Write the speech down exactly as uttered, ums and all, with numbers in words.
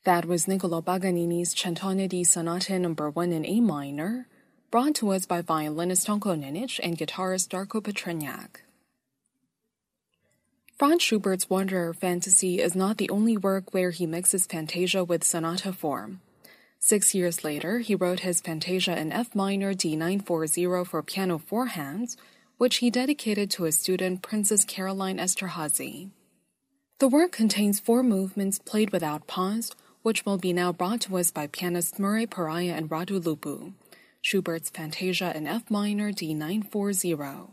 That was Niccolò Paganini's Centone di Sonate number one in A minor, brought to us by violinist Tonko Ninic and guitarist Darko Petreniak. Franz Schubert's Wanderer Fantasy is not the only work where he mixes fantasia with sonata form. Six years later, he wrote his Fantasia in F minor D nine forty for piano four hands, which he dedicated to his student Princess Caroline Esterhazy. The work contains four movements played without pause, which will be now brought to us by pianists Murray Pariah and Radu Lupu. Schubert's Fantasia in F minor D nine forty.